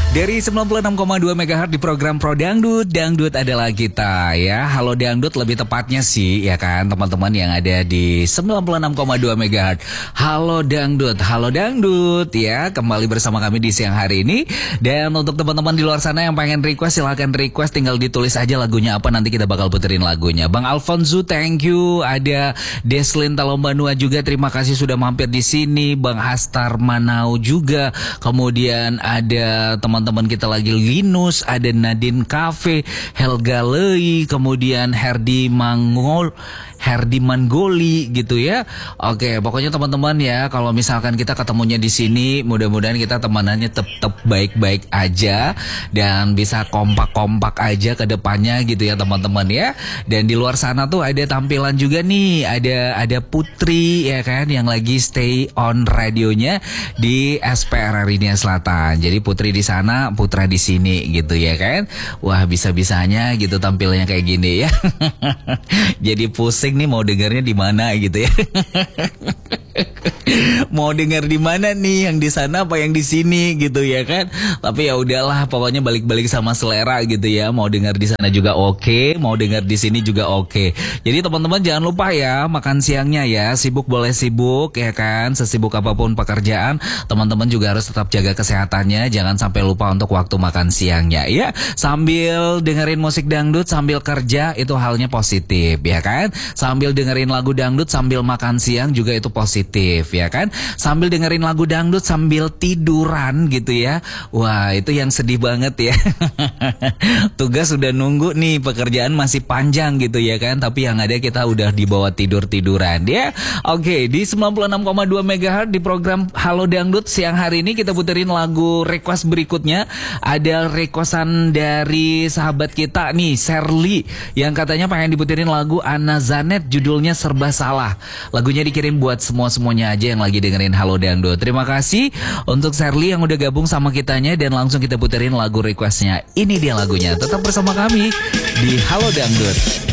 Dari 96,2 MHz di program Pro Dangdut, Dangdut adalah kita ya. Halo Dangdut lebih tepatnya sih ya kan teman-teman yang ada di 96,2 MHz. Halo Dangdut ya. Kembali bersama kami di siang hari ini. Dan untuk teman-teman di luar sana yang pengen request, silahkan request, tinggal ditulis aja lagunya apa, nanti kita bakal puterin lagunya. Bang Alfonso, thank you. Ada Deslin Talombanua juga, terima kasih sudah mampir di sini. Bang Hastar Manau juga. Kemudian ada teman-teman kita lagi Linus, ada Nadine Cafe, Helga Lei, kemudian Herdi Manggoli gitu ya. Oke, pokoknya teman-teman ya, kalau misalkan kita ketemunya di sini, mudah-mudahan kita temanannya tetap baik-baik aja dan bisa kompak-kompak aja ke depannya gitu ya teman-teman ya. Dan di luar sana tuh ada tampilan juga nih, ada Putri ya kan yang lagi stay on radionya di SPR Rinia Selatan. Jadi Putri di sana, Putra di sini gitu ya kan. Wah, bisa-bisanya gitu tampilnya kayak gini ya. Jadi pusing nih mau dengarnya di mana gitu ya. Mau dengar di mana nih, yang di sana apa yang di sini gitu ya kan. Tapi ya udahlah, pokoknya balik-balik sama selera gitu ya. Mau dengar di sana juga oke, mau dengar di sini juga oke. Jadi teman-teman jangan lupa ya, makan siangnya ya. Sibuk boleh sibuk ya kan, sesibuk apapun pekerjaan, teman-teman juga harus tetap jaga kesehatannya. Jangan sampai lupa untuk waktu makan siangnya ya. Sambil dengerin musik dangdut sambil kerja itu halnya positif ya kan. Sambil dengerin lagu dangdut sambil makan siang juga itu positif ya kan. Sambil dengerin lagu dangdut sambil tiduran gitu ya. Wah, itu yang sedih banget ya. Tugas udah nunggu nih, pekerjaan masih panjang gitu ya kan, tapi yang ada kita udah dibawa tidur-tiduran ya. Oke, di 96,2 MHz di program Halo Dangdut siang hari ini kita puterin lagu request berikutnya. Ada requestan dari sahabat kita nih, Sherly, yang katanya pengen diputerin lagu Ana Zanet, judulnya Serba Salah. Lagunya dikirim buat semuanya aja yang lagi dengerin Halo Dangdut. Terima kasih untuk Sherly yang udah gabung sama kitanya, dan langsung kita puterin lagu requestnya. Ini dia lagunya. Tetap bersama kami di Halo Dangdut.